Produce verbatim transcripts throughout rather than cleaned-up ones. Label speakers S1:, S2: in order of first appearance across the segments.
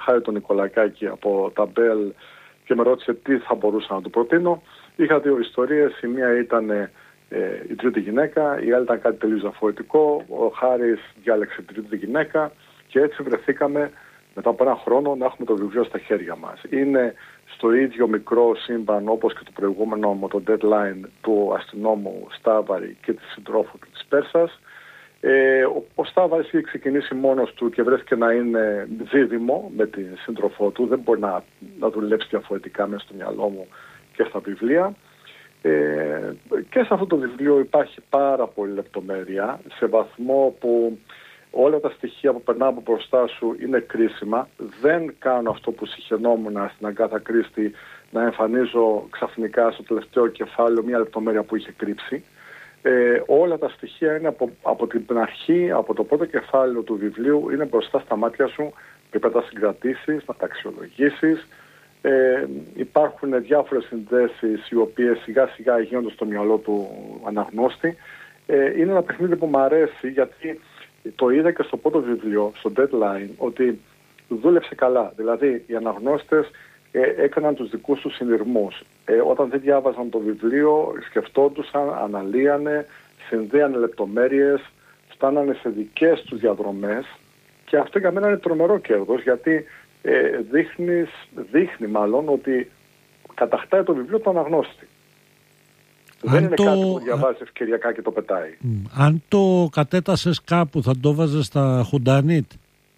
S1: Χάρη τον Νικολακάκη από τα Μπέλ και με ρώτησε τι θα μπορούσα να του προτείνω. Είχα δύο ιστορίες. Η μία ήταν ε, η τρίτη γυναίκα, η άλλη ήταν κάτι τελείως διαφορετικό. Ο Χάρης διάλεξε την τρίτη γυναίκα και έτσι βρεθήκαμε μετά από ένα χρόνο να έχουμε το βιβλίο στα χέρια μας. Είναι στο ίδιο μικρό σύμπαν όπως και το προηγούμενο με το deadline του αστυνόμου Στάβαρη και της συντρόφου του της Πέρσας. Ε, ο, ο Στάβαρης είχε ξεκινήσει μόνος του και βρέθηκε να είναι δίδυμο με τη σύντροφό του. Δεν μπορεί να, να δουλέψει διαφορετικά μέσα στο μυαλό μου και στα βιβλία. Ε, και σε αυτό το βιβλίο υπάρχει πάρα πολλή λεπτομέρεια σε βαθμό που όλα τα στοιχεία που περνάω από μπροστά σου είναι κρίσιμα. Δεν κάνω αυτό που συχαινόμουν στην Αγκάθα Κρίστη, να εμφανίζω ξαφνικά στο τελευταίο κεφάλαιο μια λεπτομέρεια που είχε κρύψει. Ε, όλα τα στοιχεία είναι από, από την αρχή, από το πρώτο κεφάλαιο του βιβλίου, είναι μπροστά στα μάτια σου. Πρέπει να τα συγκρατήσεις, να τα αξιολογήσεις. Ε, υπάρχουν διάφορες συνδέσεις οι οποίες σιγά σιγά γίνονται στο μυαλό του αναγνώστη. Ε, είναι ένα παιχνίδι που μου αρέσει γιατί το είδα και στο πρώτο βιβλίο, στο deadline, ότι δούλεψε καλά. Δηλαδή οι αναγνώστες ε, έκαναν τους δικούς τους συνειρμούς. Ε, όταν δεν διάβαζαν το βιβλίο, σκεφτόντουσαν, αναλύανε, συνδέανε λεπτομέρειες, φτάνανε σε δικές τους διαδρομές και αυτό για μένα είναι τρομερό κέρδος γιατί ε, δείχνεις, δείχνει μάλλον ότι κατακτάει το βιβλίο του αναγνώστη. Αν δεν είναι το... κάτι που διαβάζει ευκαιριακά και το πετάει.
S2: Αν το κατέτασες κάπου θα το έβαζες στα Χουντανίτ?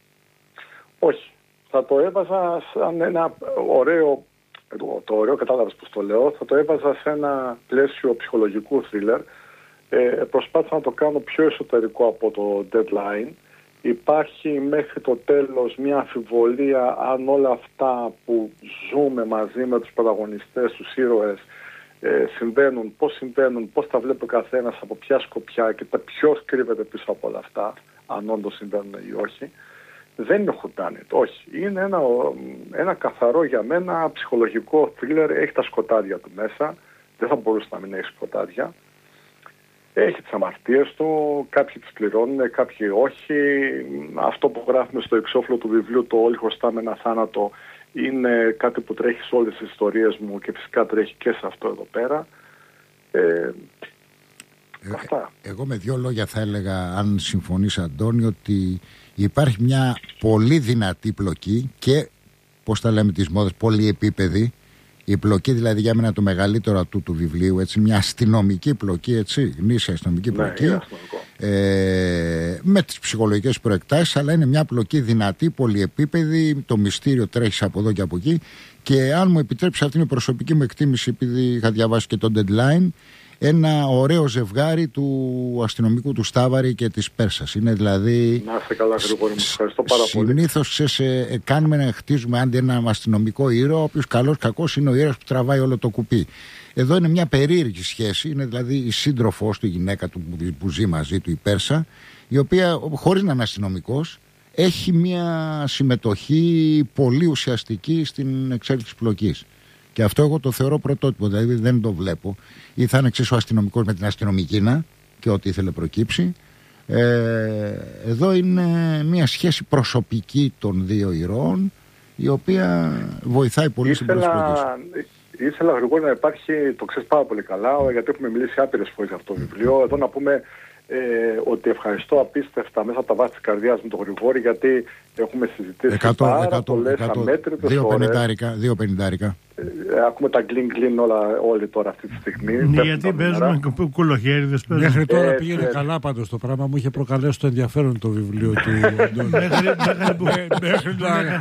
S1: Όχι. Θα το έβαζα σαν ένα ωραίο, το, το ωραίο κατάλαβες πως το λέω, θα το έβαζα σε ένα πλαίσιο ψυχολογικού θρίλερ. Ε, προσπάθησα να το κάνω πιο εσωτερικό από το deadline. Υπάρχει μέχρι το τέλος μια αμφιβολία αν όλα αυτά που ζούμε μαζί με τους πρωταγωνιστές, τους ήρωες, Ε, συμβαίνουν, πώς συμβαίνουν, πώς τα βλέπει ο καθένας, από ποια σκοπιά και τα ποιος κρύβεται πίσω από όλα αυτά, αν όντως συμβαίνουν ή όχι. Δεν είναι χουντάνιτ, όχι. Είναι ένα, ένα καθαρό για μένα ψυχολογικό θρίλερ, έχει τα σκοτάδια του μέσα, δεν θα μπορούσε να μην έχει σκοτάδια. Έχει τις αμαρτίες του, κάποιοι τις πληρώνουν, κάποιοι όχι. Αυτό που γράφουμε στο εξώφυλλο του βιβλίου, το όλοι χρωστάμε ένα θάνατο, είναι κάτι που τρέχει σε όλες τις ιστορίες μου και φυσικά τρέχει και σε αυτό εδώ πέρα. Ε, ε, αυτά.
S3: Εγώ με δύο λόγια θα έλεγα, αν συμφωνείς Αντώνη, ότι υπάρχει μια πολύ δυνατή πλοκή και, πώς τα λέμε τις μόδες, πολυεπίπεδη. Η πλοκή δηλαδή για μένα το μεγαλύτερο ατού του βιβλίου, έτσι, μια αστυνομική πλοκή, έτσι, γνήσια αστυνομική πλοκή, ναι, ε, με τις ψυχολογικές προεκτάσεις, αλλά είναι μια πλοκή δυνατή, πολυεπίπεδη, το μυστήριο τρέχει από εδώ και από εκεί και αν μου επιτρέψει, αυτή είναι η προσωπική μου εκτίμηση επειδή είχα διαβάσει και το deadline, ένα ωραίο ζευγάρι του αστυνομικού του Στάβαρη και της Πέρσας. Είναι δηλαδή.
S1: Να είστε καλά, Γρηγόρη μου. Ευχαριστώ πάρα πολύ.
S3: Συνήθως ε, κάνουμε να χτίζουμε άντι ένα αστυνομικό ήρωα, ο οποίος καλός κακός είναι ο ήρωας που τραβάει όλο το κουπί. Εδώ είναι μια περίεργη σχέση. Είναι δηλαδή η σύντροφός του, η γυναίκα του που, που ζει μαζί του, η Πέρσα, η οποία χωρίς να είναι αστυνομικός έχει μια συμμετοχή πολύ ουσιαστική στην εξέλιξη πλοκής. Και αυτό εγώ το θεωρώ πρωτότυπο, δηλαδή δεν το βλέπω. Ή θα είναι εξίσου αστυνομικός με την αστυνομικήνα και ό,τι ήθελε προκύψει. Ε, εδώ είναι μια σχέση προσωπική των δύο ηρώων, η οποία βοηθάει πολύ στην προσωπική.
S1: Ήθελα, Γρηγόρη, να υπάρχει, το ξέρεις πάρα πολύ καλά, γιατί έχουμε μιλήσει άπειρες φορές για αυτό το βιβλίο. Εδώ να πούμε ε, ότι ευχαριστώ απίστευτα μέσα από τα βάθη της καρδιάς με τον Γρηγόρη, γιατί έχουμε συζητήσει εκατό, πάρα εκατό, πολλές αμέτρητες ώρες.
S3: Δύο πενηντάρικα.
S1: Ε, ακούμε τα γκλιν γκλιν όλα όλοι τώρα αυτή τη στιγμή.
S2: Ναι, γιατί παίζουμε κουλοχέριδες.
S3: Μέχρι τώρα
S1: έτσι,
S3: πήγαινε
S1: έτσι.
S3: καλά πάντως το πράγμα. Μου είχε προκαλέσει το ενδιαφέρον το βιβλίο του Αντώνη. Μέχρι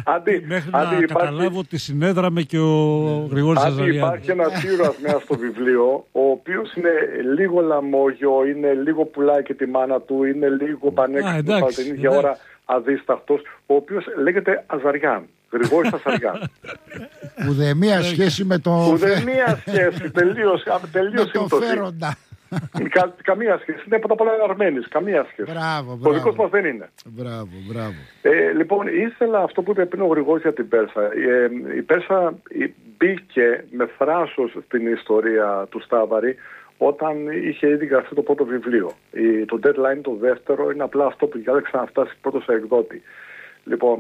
S3: να καταλάβω ότι συνέδραμε και ο Γρηγόρης Αζαριάδης.
S1: Υπάρχει ένας ήρωας μέσα στο βιβλίο, ο οποίος είναι λίγο λαμόγιο, είναι λίγο πουλάει και τη μάνα του, είναι λίγο πανέξυπνος την ίδια ώρα αδίσταχτος, ο οποίος λέγεται Αζαριάν. Γρηγόρης Αζαριάν.
S3: Ουδέμια σχέση με το.
S1: Ουδέμια σχέση. Τελείως σύμπτωση. Κα, καμία σχέση. Είναι από τα πολλά Αρμένης. Καμία σχέση.
S3: Μπράβο, μπράβο.
S1: Το δικός μας δεν είναι.
S3: Μπράβο, μπράβο.
S1: Ε, λοιπόν, ήθελα αυτό που είπε πριν ο Γρηγόρης για την Πέρσα. Ε, η Πέρσα μπήκε με θράσος στην ιστορία του Στάβαρη όταν είχε ήδη γραφτεί το πρώτο βιβλίο. Η, το deadline το δεύτερο είναι απλά αυτό που διάλεξα να φτάσει πρώτο σε εκδότη. Λοιπόν,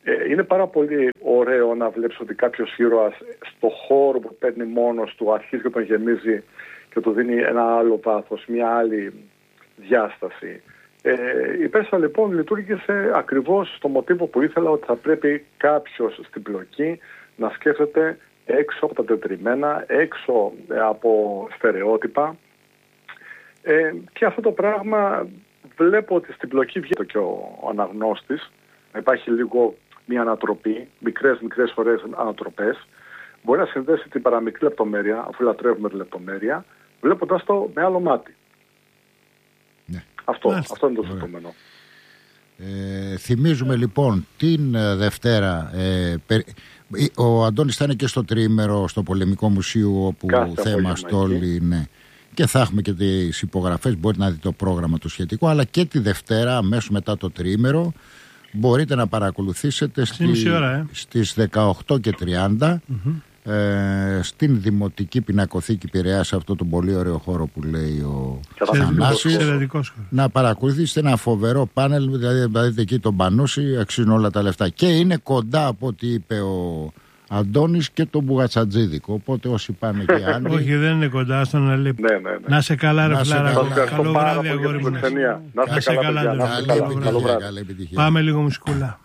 S1: Ε, είναι πάρα πολύ ωραίο να βλέπεις ότι κάποιος ήρωας στο χώρο που παίρνει μόνος του αρχίζει και τον γεμίζει και του δίνει ένα άλλο πάθος, μια άλλη διάσταση. Ε, η Πέρσα λοιπόν λειτουργήσε ακριβώς στο μοτίβο που ήθελα, ότι θα πρέπει κάποιος στην πλοκή να σκέφτεται έξω από τα τετριμμένα, έξω από στερεότυπα. Ε, και αυτό το πράγμα βλέπω ότι στην πλοκή βγαίνει και ο, ο αναγνώστης, να υπάρχει λίγο μια ανατροπή, μικρές μικρές φορές ανατροπές. Μπορεί να συνδέσει την παραμικρή λεπτομέρεια, αφού λατρεύουμε τη λεπτομέρεια, βλέποντας το με άλλο μάτι. Ναι. Αυτό, αυτό είναι το ζητούμενο.
S3: Ε, θυμίζουμε λοιπόν την ε, Δευτέρα, ε, περι... ο Αντώνης θα είναι και στο τριήμερο στο Πολεμικό Μουσείο, όπου θα είμαστε όλοι, ναι. Και θα έχουμε και τις υπογραφές, μπορείτε να δείτε το πρόγραμμα το σχετικό, αλλά και τη Δευτέρα αμέσως μετά το τριήμερο μπορείτε να παρακολουθήσετε στη, ώρα, ε. στις δεκαοκτώ και τριάντα mm-hmm. ε, στην Δημοτική Πινακοθήκη Πειραιάς, σε αυτό το πολύ ωραίο χώρο που λέει ο Θανάσης, να παρακολουθήσετε ένα φοβερό πάνελ, δηλαδή να δείτε εκεί τον Πανούση, αξίζουν όλα τα λεφτά και είναι κοντά από ό,τι είπε ο Αντώνης και τον Μπουγατσατζίδικο, οπότε όσοι πάνε και άλλοι.
S2: Όχι, δεν είναι κοντά στον Αλέπη.
S1: Ναι, ναι, ναι.
S2: Να σε καλά, ρε Φλάρα.
S1: Καλό βράδυ, αγόρι μου.
S2: Να σε καλά,
S1: καλό βράδυ.
S2: Πάμε λίγο μουσικούλα.